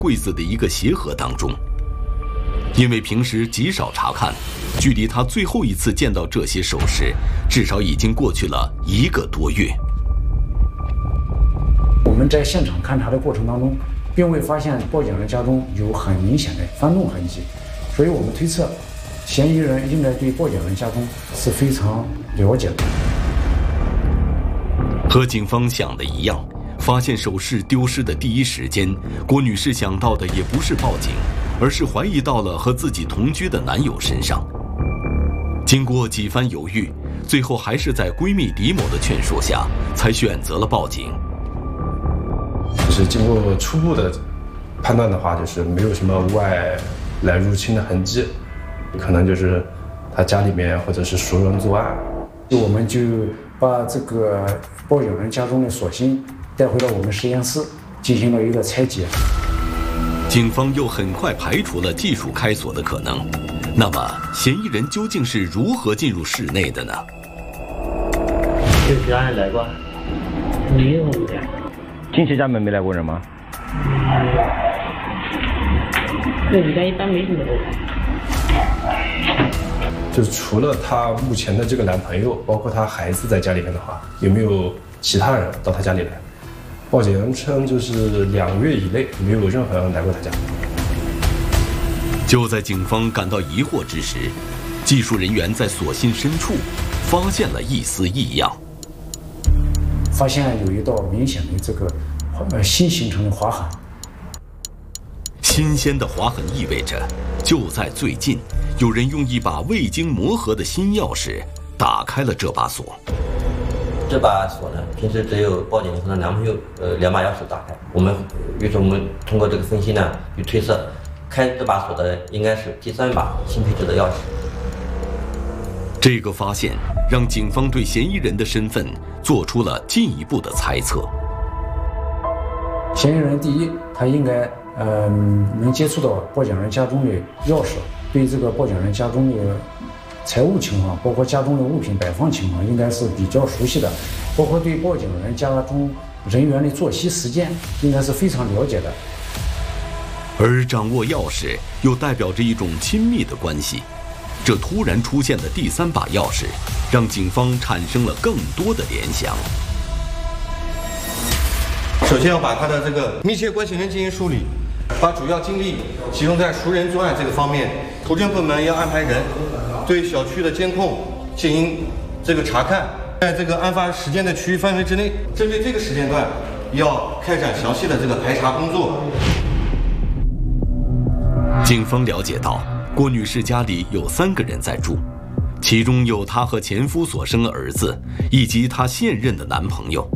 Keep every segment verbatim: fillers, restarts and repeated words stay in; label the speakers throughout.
Speaker 1: 柜子的一个鞋盒当中。因为平时极少查看，距离他最后一次见到这些首饰，至少已经过去了一个多月。
Speaker 2: 我们在现场勘查的过程当中，并未发现报警人家中有很明显的翻动痕迹，所以我们推测，嫌疑人应该对报警人家中是非常了解的。
Speaker 1: 和警方想的一样，发现首饰丢失的第一时间，郭女士想到的也不是报警，而是怀疑到了和自己同居的男友身上。经过几番犹豫，最后还是在闺蜜李某的劝说下，才选择了报警。
Speaker 3: 就是经过初步的判断的话，就是没有什么无外来入侵的痕迹，可能就是他家里面或者是熟人作案。
Speaker 2: 我们就把这个报警人家中的锁芯带回到我们实验室，进行了一个拆解。
Speaker 1: 警方又很快排除了技术开锁的可能。那么，嫌疑人究竟是如何进入室内的呢？
Speaker 4: 有其他人来过？没有的。
Speaker 5: 进去家门没来过人吗？
Speaker 4: 我们家一般没什么人。
Speaker 3: 就是除了她目前的这个男朋友，包括她孩子在家里面的话，有没有其他人到她家里来？报警人称，就是两个月以内没有任何人来过她家。
Speaker 1: 就在警方感到疑惑之时，技术人员在锁芯深处发现了一丝异样。
Speaker 2: 发现有一道明显的这个呃新形成的划痕。
Speaker 1: 新鲜的划痕意味着，就在最近，有人用一把未经磨合的新钥匙打开了这把锁。
Speaker 6: 这把锁呢，平时只有报警人和她男朋友呃两把钥匙打开。我们于是我们通过这个分析呢，就推测，开这把锁的应该是第三把新配置的钥匙。
Speaker 1: 这个发现让警方对嫌疑人的身份做出了进一步的猜测。
Speaker 2: 嫌疑人第一，他应该呃能接触到报警人家中的钥匙，对这个报警人家中的财务情况，包括家中的物品摆放情况，应该是比较熟悉的，包括对报警人家中人员的作息时间，应该是非常了解的。
Speaker 1: 而掌握钥匙又代表着一种亲密的关系。这突然出现的第三把钥匙，让警方产生了更多的联想。
Speaker 7: 首先要把他的这个密切关系人进行梳理，把主要精力集中在熟人作案这个方面。图侦部门要安排人对小区的监控进行这个查看，在这个案发时间的区域范围之内，针对这个时间段要开展详细的这个排查工作。
Speaker 1: 警方了解到，郭女士家里有三个人在住，其中有她和前夫所生的儿子，以及她现任的男朋友。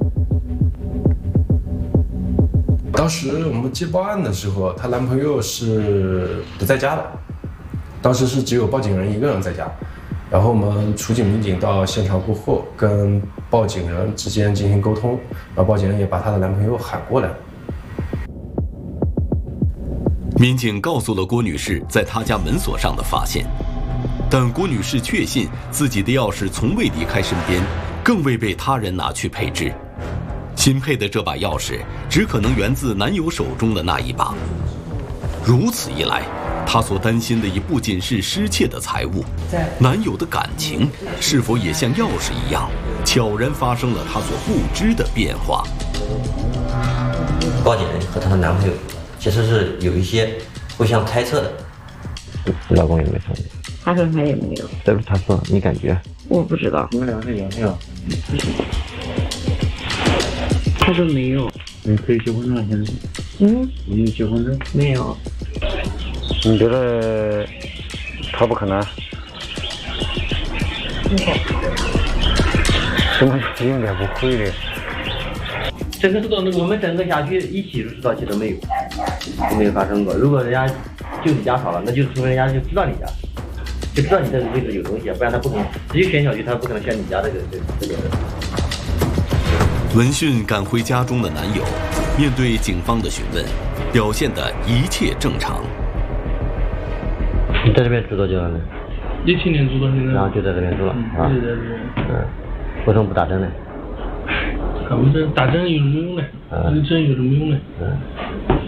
Speaker 3: 当时我们接报案的时候，她男朋友是不在家的，当时是只有报警人一个人在家。然后我们处警民警到现场过后，跟报警人之间进行沟通，然后报警人也把她的男朋友喊过来。
Speaker 1: 民警告诉了郭女士在她家门锁上的发现，但郭女士确信自己的钥匙从未离开身边，更未被他人拿去配置。新配的这把钥匙只可能源自男友手中的那一把。如此一来，她所担心的也不仅是失窃的财物，男友的感情是否也像钥匙一样，悄然发生了她所不知的变化。
Speaker 6: 报警人和她的男朋友其实是有一些互相猜测的。
Speaker 5: 老公有没有说？
Speaker 4: 他说他也没有。
Speaker 5: 这不是他说，你感觉？
Speaker 4: 我不知道。
Speaker 5: 你们两个有没有？
Speaker 4: 他说没有。
Speaker 5: 你可以结婚了现在？
Speaker 4: 嗯。
Speaker 5: 你有结婚证？
Speaker 4: 没有。
Speaker 5: 你觉得他不可能？怎么应该不会的？
Speaker 6: 整个这个我们整个辖区一起入室盗窃都没有，都没有发生过。如果人家就你家少了，那就说明人家就知道你家，就知道你这个位置有东西，不然他不可能直接选小区，他不可能选你家这个这这个。
Speaker 1: 闻讯赶回家中的男友，面对警方的询问，表现得一切正常。
Speaker 6: 你在这边住多久了呢？
Speaker 8: 一七年住到现在。
Speaker 6: 然后就在这边住了、
Speaker 8: 嗯、
Speaker 6: 啊？
Speaker 8: 就在这边。
Speaker 6: 嗯，为什么不打针呢？
Speaker 8: 打不针，打针有什么用呢？打针有什么用呢？
Speaker 6: 嗯。